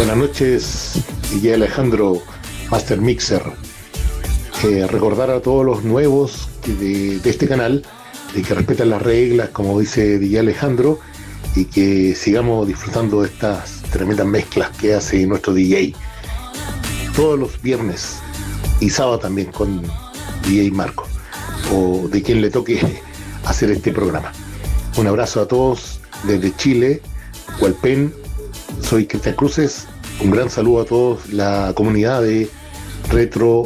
Buenas noches, DJ Alejandro, Master Mixer. Recordar a todos los nuevos de este canal de que respeten las reglas, como dice DJ Alejandro, y que sigamos disfrutando de estas tremendas mezclas que hace nuestro DJ todos los viernes y sábado también con DJ Marco, o de quien le toque hacer este programa. Un abrazo a todos desde Chile, Hualpén. Soy Cristian Cruces. Un gran saludo a todos la comunidad de Retro